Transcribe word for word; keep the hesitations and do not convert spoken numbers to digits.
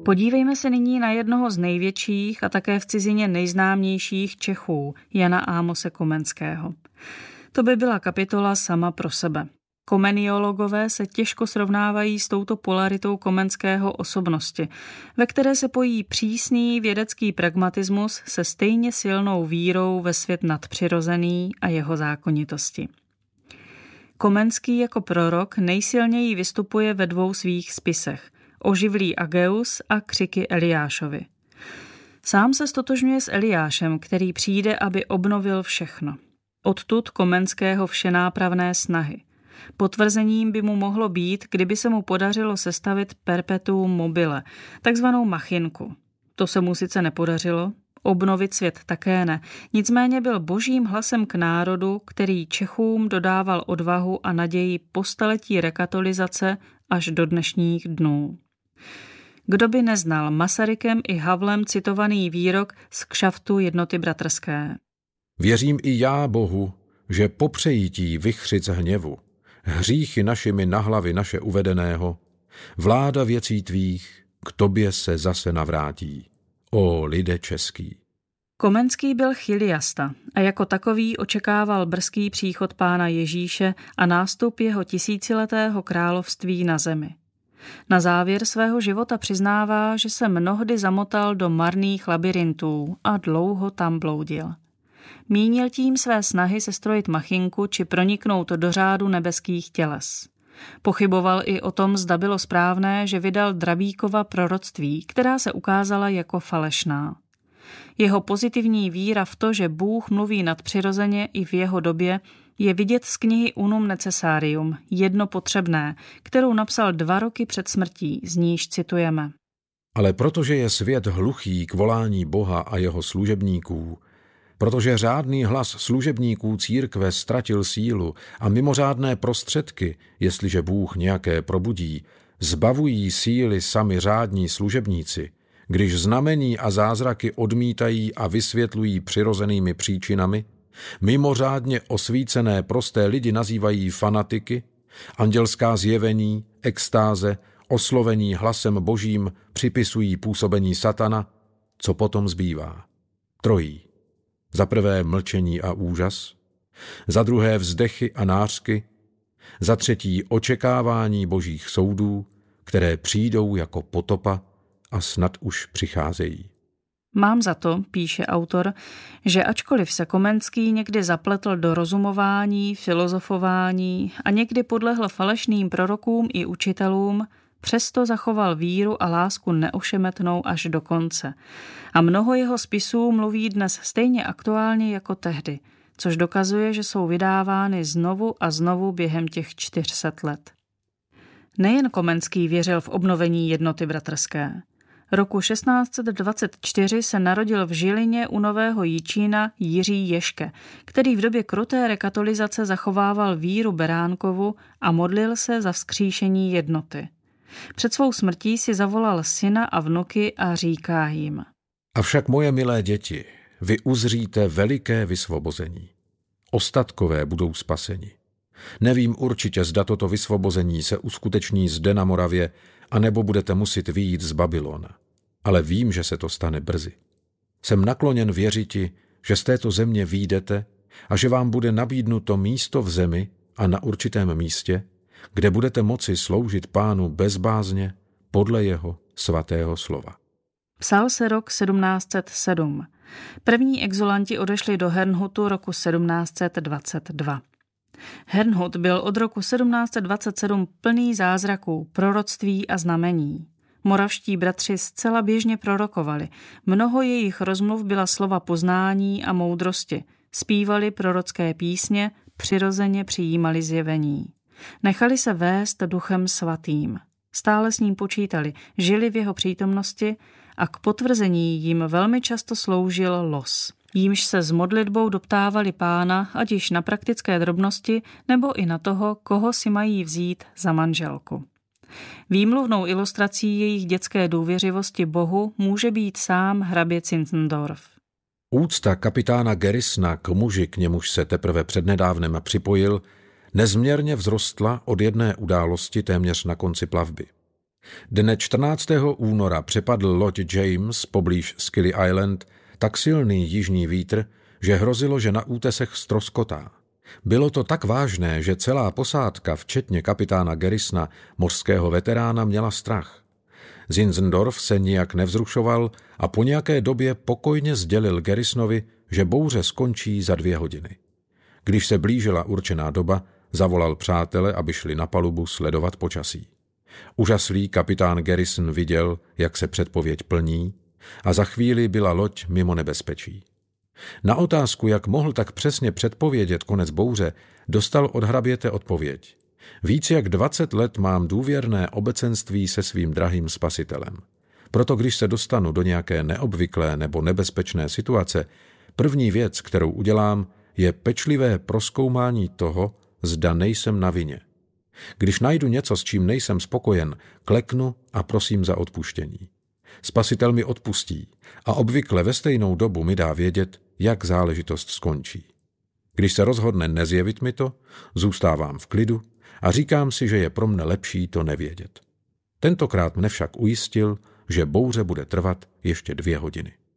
Podívejme se nyní na jednoho z největších a také v cizině nejznámějších Čechů, Jana Ámose Komenského. To by byla kapitola sama pro sebe. Komeniologové se těžko srovnávají s touto polaritou Komenského osobnosti, ve které se pojí přísný vědecký pragmatismus se stejně silnou vírou ve svět nadpřirozený a jeho zákonitosti. Komenský jako prorok nejsilněji vystupuje ve dvou svých spisech – Oživlý Ageus a Křiky Eliášovi. Sám se stotožňuje s Eliášem, který přijde, aby obnovil všechno. Odtud Komenského všenápravné snahy. Potvrzením by mu mohlo být, kdyby se mu podařilo sestavit perpetuum mobile, takzvanou machinku. To se mu sice nepodařilo, obnovit svět také ne, nicméně byl božím hlasem k národu, který Čechům dodával odvahu a naději po staletí rekatolizace až do dnešních dnů. Kdo by neznal Masarykem i Havlem citovaný výrok z kšaftu Jednoty bratrské. Věřím i já, Bohu, že po přejítí vychřic hněvu, hříchy našimi na hlavy naše uvedeného, vláda věcí tvých k tobě se zase navrátí. O lide český. Komenský byl chiliasta a jako takový očekával brzký příchod Pána Ježíše a nástup jeho tisíciletého království na zemi. Na závěr svého života přiznává, že se mnohdy zamotal do marných labyrintů a dlouho tam bloudil. Mínil tím své snahy sestrojit machinku či proniknout do řádu nebeských těles. Pochyboval i o tom, zda bylo správné, že vydal Drabíkova proroctví, která se ukázala jako falešná. Jeho pozitivní víra v to, že Bůh mluví nadpřirozeně i v jeho době, je vidět z knihy Unum Necessarium, jedno potřebné, kterou napsal dva roky před smrtí, z níž citujeme. Ale protože je svět hluchý k volání Boha a jeho služebníků, protože řádný hlas služebníků církve ztratil sílu a mimořádné prostředky, jestliže Bůh nějaké probudí, zbavují síly sami řádní služebníci, když znamení a zázraky odmítají a vysvětlují přirozenými příčinami, mimořádně osvícené prosté lidi nazývají fanatiky, andělská zjevení, extáze, oslovení hlasem božím připisují působení satana, co potom zbývá? Trojí. Za prvé mlčení a úžas, za druhé vzdechy a nářky, za třetí očekávání božích soudů, které přijdou jako potopa a snad už přicházejí. Mám za to, píše autor, že ačkoliv se Komenský někdy zapletl do rozumování, filozofování a někdy podlehl falešným prorokům i učitelům, přesto zachoval víru a lásku neošemetnou až do konce. A mnoho jeho spisů mluví dnes stejně aktuálně jako tehdy, což dokazuje, že jsou vydávány znovu a znovu během těch čtyř set let. Nejen Komenský věřil v obnovení Jednoty bratrské. Roku šestnáct set dvacet čtyři se narodil v Žilině u Nového Jičína Jiří Ježke, který v době kruté rekatolizace zachovával víru Beránkovu a modlil se za vzkříšení jednoty. Před svou smrtí si zavolal syna a vnuky a říká jim: Avšak moje milé děti, vy uzříte veliké vysvobození. Ostatkové budou spaseni. Nevím určitě, zda toto vysvobození se uskuteční zde na Moravě, anebo budete muset vyjít z Babylona. Ale vím, že se to stane brzy. Jsem nakloněn věřiti, že z této země vyjdete a že vám bude nabídnuto místo v zemi a na určitém místě, kde budete moci sloužit Pánu bez bázně podle jeho svatého slova. Psal se rok sedmnáct set sedm. První exulanti odešli do Hernhutu roku sedmnáct set dvacet dva. Hernhut byl od roku sedmnáct set dvacet sedm plný zázraků, proroctví a znamení. Moravští bratři zcela běžně prorokovali. Mnoho jejich rozmluv byla slova poznání a moudrosti. Zpívali prorocké písně, přirozeně přijímali zjevení. Nechali se vést duchem svatým. Stále s ním počítali, žili v jeho přítomnosti a k potvrzení jim velmi často sloužil los, jímž se s modlitbou doptávali Pána, ať již na praktické drobnosti, nebo i na toho, koho si mají vzít za manželku. Výmluvnou ilustrací jejich dětské důvěřivosti Bohu může být sám hrabě Zinzendorf. Úcta kapitána Gerisna k muži, k němuž se teprve přednedávnem připojil, nezměrně vzrostla od jedné události téměř na konci plavby. Dne čtrnáctého února přepadl loď James poblíž Scilly Island tak silný jižní vítr, že hrozilo, že na útesech ztroskotá. Bylo to tak vážné, že celá posádka, včetně kapitána Garrisona, mořského veterána, měla strach. Zinzendorf se nijak nevzrušoval a po nějaké době pokojně sdělil Garrisonovi, že bouře skončí za dvě hodiny. Když se blížila určená doba, zavolal přátele, aby šli na palubu sledovat počasí. Úžaslý kapitán Garrison viděl, jak se předpověď plní, a za chvíli byla loď mimo nebezpečí. Na otázku, jak mohl tak přesně předpovědět konec bouře, dostal od hraběte odpověď. Víc jak dvacet let mám důvěrné obecenství se svým drahým spasitelem. Proto když se dostanu do nějaké neobvyklé nebo nebezpečné situace, první věc, kterou udělám, je pečlivé prozkoumání toho, zda nejsem na vině. Když najdu něco, s čím nejsem spokojen, kleknu a prosím za odpuštění. Spasitel mi odpustí a obvykle ve stejnou dobu mi dá vědět, jak záležitost skončí. Když se rozhodne nezjevit mi to, zůstávám v klidu a říkám si, že je pro mne lepší to nevědět. Tentokrát mne však ujistil, že bouře bude trvat ještě dvě hodiny.